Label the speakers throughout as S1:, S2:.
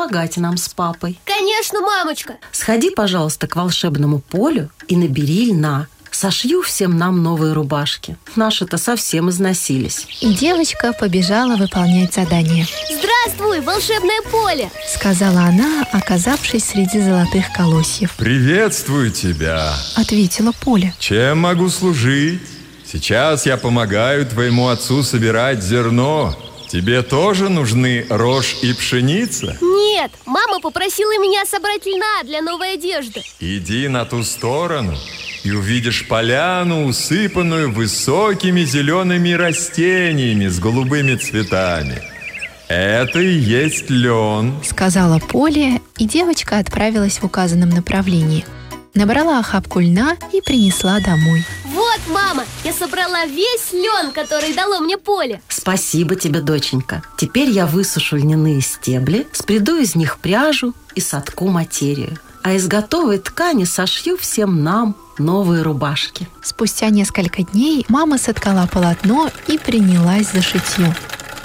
S1: помогать нам с папой.
S2: Конечно, мамочка.
S1: Сходи, пожалуйста, к волшебному полю и набери льна. Сошью всем нам новые рубашки. Наши-то совсем износились.
S3: И девочка побежала выполнять задание.
S2: Здравствуй, волшебное поле!
S3: Сказала она, оказавшись среди золотых колосьев.
S4: Приветствую тебя.
S3: Ответила поле.
S4: Чем могу служить? Сейчас я помогаю твоему отцу собирать зерно. Тебе тоже нужны рожь и пшеница?
S2: Нет, мама попросила меня собрать льна для новой одежды.
S4: Иди на ту сторону и увидишь поляну, усыпанную высокими зелеными растениями с голубыми цветами. Это и есть лен.
S3: Сказала поле, и девочка отправилась в указанном направлении. Набрала охапку льна и принесла домой.
S2: Вот, мама, я собрала весь лен, который дало мне поле.
S1: Спасибо тебе, доченька. Теперь я высушу льняные стебли, спреду из них пряжу и сотку материю. А из готовой ткани сошью всем нам новые рубашки.
S3: Спустя несколько дней мама соткала полотно и принялась за шитье.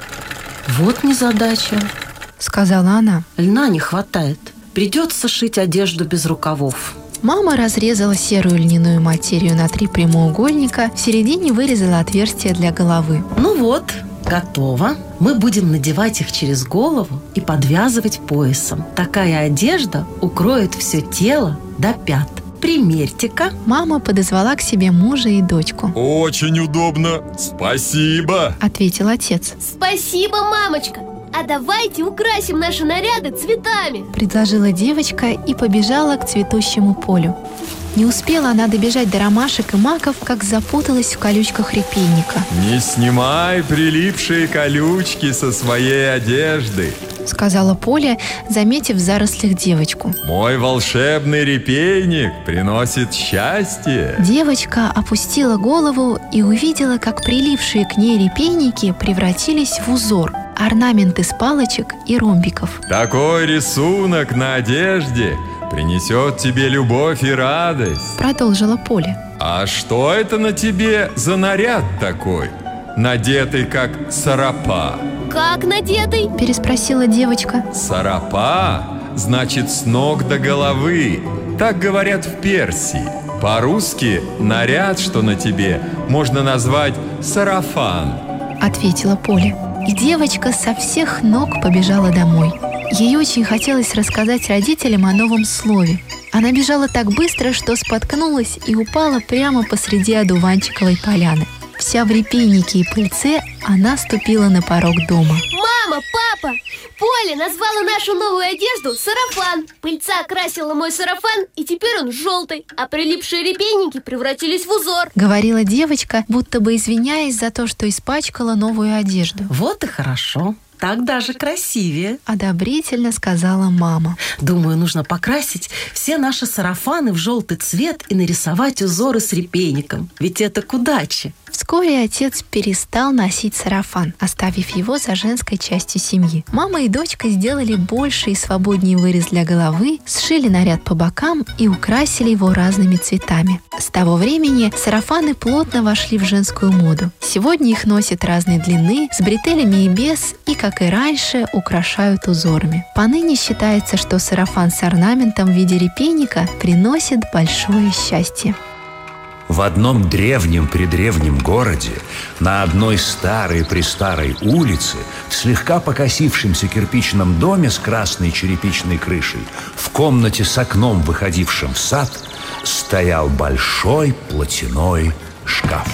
S1: Вот незадача,
S3: сказала она.
S1: Льна не хватает. Придется шить одежду без рукавов.
S3: Мама разрезала серую льняную материю на 3 прямоугольника, в середине вырезала отверстие для головы.
S1: Ну вот, готово. Мы будем надевать их через голову и подвязывать поясом. Такая одежда укроет все тело до пят. Примерьте-ка.
S3: Мама подозвала к себе мужа и дочку.
S4: Очень удобно. Спасибо.
S3: Ответил отец.
S2: Спасибо, мамочка. А давайте украсим наши наряды цветами.
S3: Предложила девочка и побежала к цветущему полю. Не успела она добежать до ромашек и маков, как запуталась в колючках репейника.
S4: Не снимай прилипшие колючки со своей одежды,
S3: сказала Поля, заметив в зарослях девочку.
S4: Мой волшебный репейник приносит счастье.
S3: Девочка опустила голову и увидела, как прилипшие к ней репейники превратились в узор. Орнамент из палочек и ромбиков.
S4: Такой рисунок на одежде принесет тебе любовь и радость.
S3: Продолжила Поля.
S4: А что это на тебе за наряд такой, надетый как сарафан?
S2: Как надетый?
S3: Переспросила девочка.
S4: Сарафан значит с ног до головы. Так говорят в Персии. По-русски наряд, что на тебе, можно назвать сарафан.
S3: Ответила Поля. И девочка со всех ног побежала домой. Ей очень хотелось рассказать родителям о новом слове. Она бежала так быстро, что споткнулась и упала прямо посреди одуванчиковой поляны. Вся в репейнике и пыльце, она ступила на порог дома.
S2: Мама, папа! Поля назвала нашу новую одежду сарафан. Пыльца окрасила мой сарафан, и теперь он желтый, а прилипшие репейники превратились в узор.
S3: Говорила девочка, будто бы извиняясь за то, что испачкала новую одежду.
S1: Вот и хорошо. Так даже красивее.
S3: Одобрительно сказала мама.
S1: Думаю, нужно покрасить все наши сарафаны в желтый цвет и нарисовать узоры с репейником. Ведь это к удаче.
S3: Вскоре отец перестал носить сарафан, оставив его за женской частью семьи. Мама и дочка сделали больше и свободнее вырез для головы, сшили наряд по бокам и украсили его разными цветами. С того времени сарафаны плотно вошли в женскую моду. Сегодня их носят разной длины, с бретелями и без, и, как и раньше, украшают узорами. Поныне считается, что сарафан с орнаментом в виде репейника приносит большое счастье.
S5: В одном древнем-предревнем городе, на одной старой-престарой улице, в слегка покосившемся кирпичном доме с красной черепичной крышей, в комнате с окном, выходившим в сад, стоял большой платяной шкаф.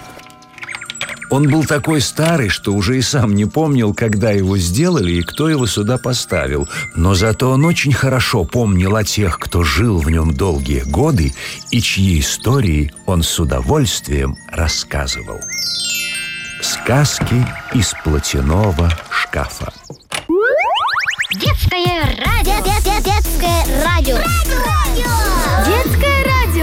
S5: Он был такой старый, что уже и сам не помнил, когда его сделали и кто его сюда поставил. Но зато он очень хорошо помнил о тех, кто жил в нем долгие годы и чьи истории он с удовольствием рассказывал. Сказки из платяного шкафа.
S6: Детское радио. Детское радио.
S2: Детское